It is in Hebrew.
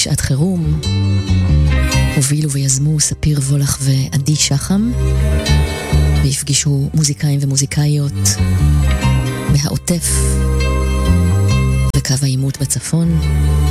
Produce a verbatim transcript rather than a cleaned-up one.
שעת חירום. הובילו ויזמו ספיר וולך ועדי שחם, והפגישו מוזיקאים ומוזיקאיות מהעוטף וקו העימות בצפון.